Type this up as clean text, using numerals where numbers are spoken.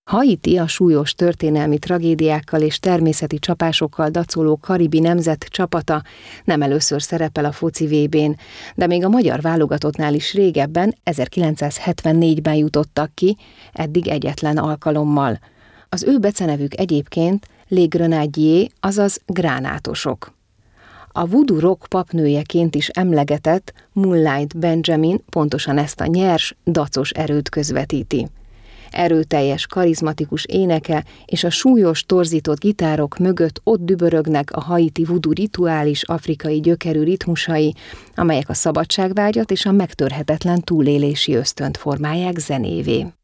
Haiti a súlyos történelmi tragédiákkal és természeti csapásokkal dacoló karibi nemzet csapata nem először szerepel a foci VB-n, de még a magyar válogatottnál is régebben, 1974-ben jutottak ki, eddig egyetlen alkalommal. Az ő becenevük egyébként Les Grenadiers, azaz gránátosok. A voodoo rock papnőjeként is emlegetett Moonlight Benjamin pontosan ezt a nyers, dacos erőt közvetíti. Erőteljes, karizmatikus éneke és a súlyos, torzított gitárok mögött ott dübörögnek a haiti voodoo rituális afrikai gyökerű ritmusai, amelyek a szabadságvágyat és a megtörhetetlen túlélési ösztönt formálják zenévé.